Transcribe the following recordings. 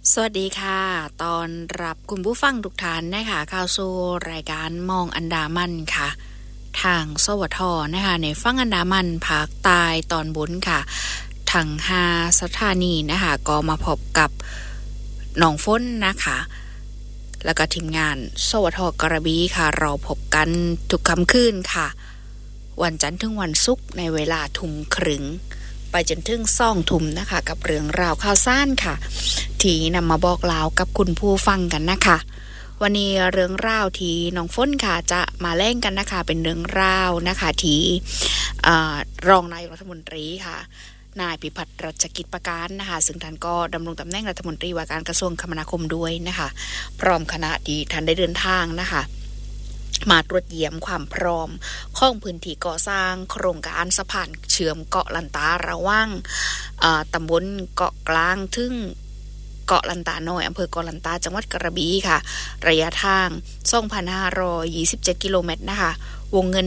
สวัสดีค่ะตอนรับคุณผู้ฟังทุกท่านนะคะเข้าสู่รายการมองอันดามันค่ะทางสวทนะคะในฝั่งอันดามันภาคใต้ตอนบนค่ะทั้ง5สถานีนะคะก็มาพบกับน้องฝนนะคะแล้วก็ทีมงานสวทกระบี่ค่ะเราพบกันทุกค่ำคืนค่ะวันจันทร์ถึงวันศุกร์ในเวลาทุ่มครึ่งไปจนถึง20:00 นนะคะกับเรื่องราวข่าวสารค่ะที่นำมาบอกเล่ากับคุณผู้ฟังกันนะคะวันนี้เรื่องราวที่น้องฝนค่ะจะมาเล่นกันนะคะเป็นเรื่องราวนะคะที่รองนายกรัฐมนตรีค่ะนายพิพัฒน์รัชกิจประการนะคะซึ่งท่านก็ดำรงตำแหน่งรัฐมนตรีว่าการกระทรวงคมนาคมด้วยนะคะพร้อมคณะที่ท่านได้เดินทางนะคะมาตรวจเยี่ยมความพร้อมของพื้นที่ก่อสร้างโครงการสะพานเชื่อมเกาะลันตาระหว่างตำบลเกาะกลางถึงเกาะลันตาน้อยอำเภอเกาะลันตาจังหวัดกระบี่ค่ะระยะทาง 2,527 กิโลเมตรนะคะวงเงิน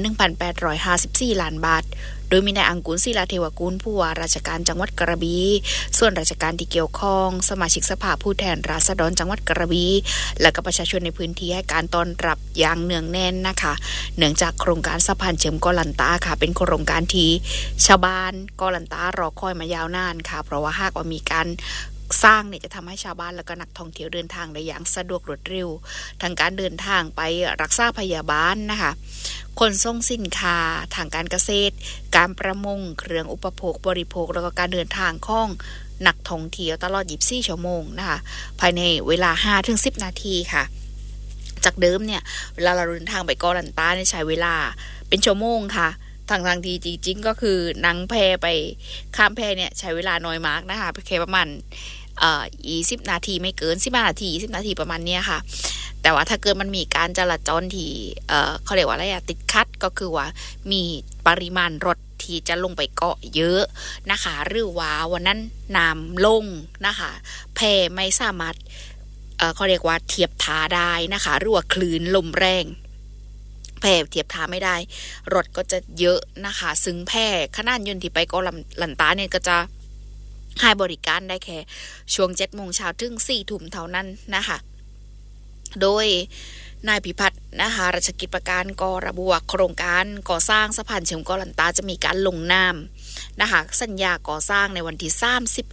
1,854 ล้านบาทโดยมีนายอังกูลศิลาเทวกุลผู้ว่าราชการจังหวัดกระบี่ส่วนราชการที่เกี่ยวข้องสมาชิกสภาผู้แทนราษฎรจังหวัดกระบี่และก็ประชาชนในพื้นที่ให้การต้อนรับอย่างเนืองแน่นนะคะเนื่องจากโครงการสะพานเชื่อมเกาะลันตาค่ะเป็นโครงการที่ชาวบ้านเกาะลันตารอคอยมายาวนานค่ะเพราะว่าหากว่ามีการสร้างเนี่ยจะทำให้ชาวบ้านและก็นักท่องเที่ยวเดินทางได้อย่างสะดวกรวดเร็วทางการเดินทางไปรักษาพยาบาลนะคะขนส่งสินค้าทางการเกษตรการประมงเครื่องอุปโภคบริโภคแล้วก็การเดินทางของนักท่องเที่ยวตลอด24ชั่วโมงนะคะภายในเวลา 5-10 นาทีค่ะจากเดิมเนี่ยเวลาเราเดินทางไปเกาะลันตาเนี่ยใช้เวลาเป็นชั่วโมงค่ะทางที่จริงๆก็คือนั่งแพไปข้ามแพเนี่ยใช้เวลาน้อยมากนะคะแค่ประมาณ20 นาทีไม่เกิน15 นาที20 นาทีประมาณเนี้ยค่ะแต่ว่าถ้าเกิดมันมีการจราจรที่เขาเรียกว่าอะไรติดขัดก็คือว่ามีปริมาณรถที่จะลงไปเกาะเยอะนะคะหรือว่าวันนั้นน้ำลงนะคะแพไม่สามารถเขาเรียกว่าเทียบท่าได้นะคะหรือว่าคลื่นลมแรงแพเทียบท่าไม่ได้รถก็จะเยอะนะคะซึ่งแพขนาดยนต์ที่ไปเกาะลันตาเนี่ยก็จะให้บริการได้แค่ช่วง 7:00 นถึง 4:00 นเท่านั้นนะคะโดยนายพิพัฒน์นะคะรัชกิจประการก็ระบุว่าโครงการก่อสร้างสะพานเชื่อมเกาะลันตาจะมีการลงนามนะคะสัญญาก่อสร้างในวันที่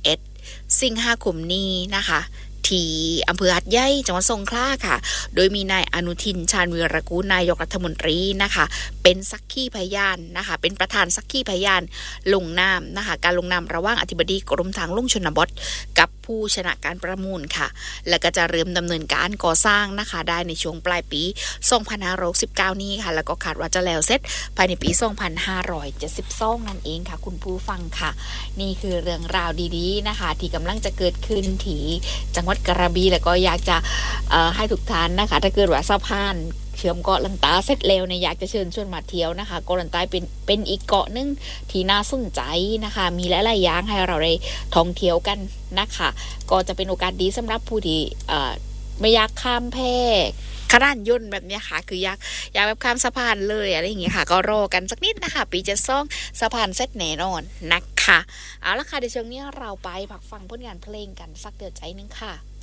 31 สิงหาคมนี้นะคะที่อำเภอหัดใหญ่จังหวัดสงขลาค่ะโดยมีนายอนุทินชาญวีรกูลนายกรัฐมนตรีนะคะเป็นสักขีพยานนะคะเป็นประธานสักขีพยานลงนามนะคะการลงนามระหว่างอธิบดีกรมทางหลวงชนบทกับผู้ชนะการประมูลค่ะและก็จะเริ่มดำเนินการก่อสร้างนะคะได้ในช่วงปลายปี2519นี้ค่ะแล้วก็คาดว่าจะแล้วเสร็จภายในปี2572นั่นเองค่ะคุณผู้ฟังค่ะนี่คือเรื่องราวดีๆนะคะที่กำลังจะเกิดขึ้นที่จังหวัดกระบี่แล้วก็อยากจะให้ทุกท่านนะคะถ้าเกิดว่าสะพานเชื่อมเกาะลันตาเสร็จแล้วเนี่ยอยากจะเชิญชวนมาเที่ยวนะคะเกาะลันตาเป็นอีกเกาะนึงที่น่าสนใจนะคะมีหลายๆอย่างให้เราได้ท่องเที่ยวกันนะคะก็จะเป็นโอกาสดีสำหรับผู้ที่ไม่อยากข้ามแพขนาดยนต์แบบนี้ค่ะคืออยากแบบข้ามสะพานเลยอะไรอย่างเงี้ยค่ะก็รอกันสักนิดนะคะปีจะซ่องสะพานเสร็จแน่นอนนะคะเอาละค่ะในช่วงนี้เราไปพักฟังผลงานเพลงกันสักเดือนใจนึงค่ะ